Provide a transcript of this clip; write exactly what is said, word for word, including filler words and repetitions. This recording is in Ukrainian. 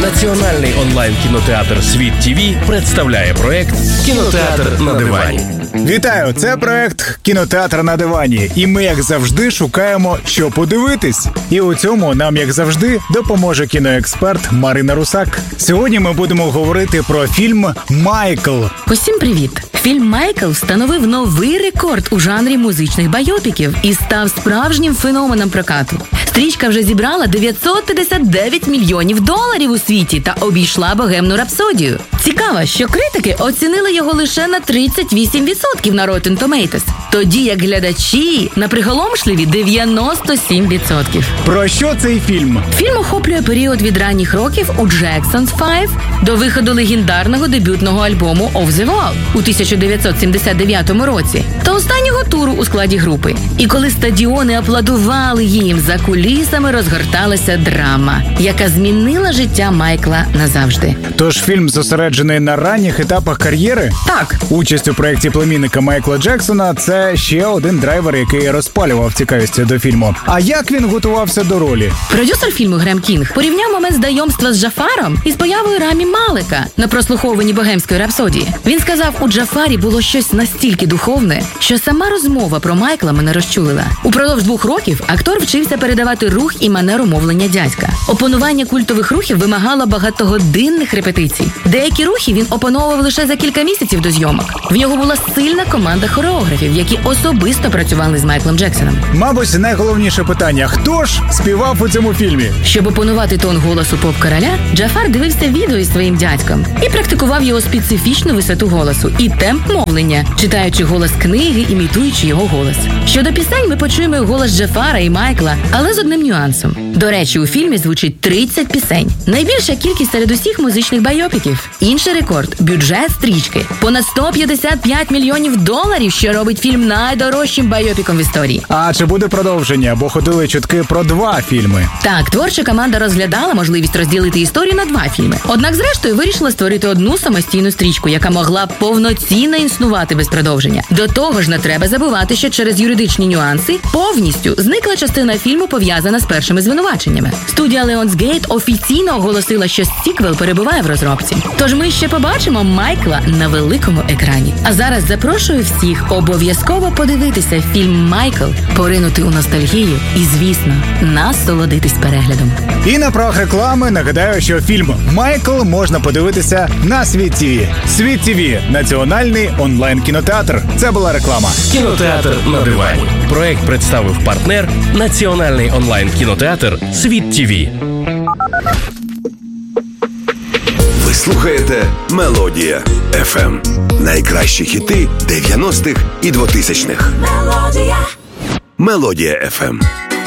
Національний онлайн-кінотеатр «Світ ТВ» представляє проект «Кінотеатр на дивані». Вітаю! Це проект «Кінотеатр на дивані». І ми, як завжди, шукаємо, що подивитись. І у цьому нам, як завжди, допоможе кіноексперт Марина Русак. Сьогодні ми будемо говорити про фільм «Майкл». Усім привіт! Фільм «Майкл» встановив новий рекорд у жанрі музичних байопіків і став справжнім феноменом прокату. Стрічка вже зібрала дев'ятсот п'ятдесят дев'ять мільйонів доларів у світі та обійшла «Богемну рапсодію». Цікаво, що критики оцінили його лише на тридцять вісім відсотків на Rotten Tomatoes, тоді як глядачі на приголомшливі дев'яносто сім відсотків. Про що цей фільм? Фільм охоплює період від ранніх років у Jackson's Five до виходу легендарного дебютного альбому «Off the Wall» у тисяча дев'ятсот сімдесят дев'ятому році та останнього туру у складі групи. І коли стадіони аплодували їм, за кулісами розгорталася драма, яка змінила життя Майкла назавжди. Тож фільм зосереджений на ранніх етапах кар'єри? Так. Участь у проєкті племінника Майкла Джексона – це ще один драйвер, який розпалював цікавість до фільму. А як він готувався до ролі? Продюсер фільму Грем Кінг порівняв момент знайомства з Джафаром із появою Рамі Малека на прослуховуванні «Богемської рапсодії». Він сказав, у Джафарі було щось настільки духовне, що сама розмова про Майкла мене розчулила. Упродовж двох років актор вчився передавати рух і манеру мовлення дядька. Опанування культових рухів вимагало багатогодинних репетицій. Деякі рухи він опановував лише за кілька місяців до зйомок. В нього була сильна команда хореографів, які особисто працювали з Майклом Джексоном. Мабуть, найголовніше питання – хто ж співав у цьому фільмі? Щоб опанувати тон голосу поп-короля, Джафар дивився відео із своїм дядьком і практикував його специфічну висоту голосу і темп мовлення, читаючи голос книги, імітуючи його голос. Щодо пісень, ми почуємо голос Джафара і Майкла, але з одним нюансом. До речі, у фільмі звучить тридцять пісень. Найбільша кількість серед усіх музичних байопіків. Інший рекорд – бюджет стрічки. Понад сто п'ятдесят п'ять мільйонів доларів, що робить фільм найдорожчим байопіком в історії. А чи буде продовження? Бо ходили чутки про два фільми. Так, творча команда розглядала можливість розділити історію на два фільми. Однак, зрештою, вирішила створити одну самостійну стрічку, яка могла б повноцінно існувати без продовження. До того ж, не треба забувати, що через юридичні нюанси повністю зникла частина фільму, пов'язана з першими звинуваченнями. Студія Lionsgate офіційно оголосила, що сіквел перебуває в розробці. Тож ми ще побачимо Майкла на великому екрані. А зараз запрошую всіх обов'язково подивитися фільм «Майкл», поринути у ностальгію і, звісно, насолодитись переглядом. І на правах реклами нагадаю, що фільм «Майкл» можна подивитися на Світ ТВ. Світ ТВ – національний онлайн-кінотеатр. Це була реклама. «Кінотеатр на дивані». Проект представив партнер Національний онлайн-кінотеатр «Світ ТВ». Ви слухаєте «Мелодія еф ем». Найкращі хіти дев'яностих і двотисячних. «Мелодія». «Мелодія еф ем».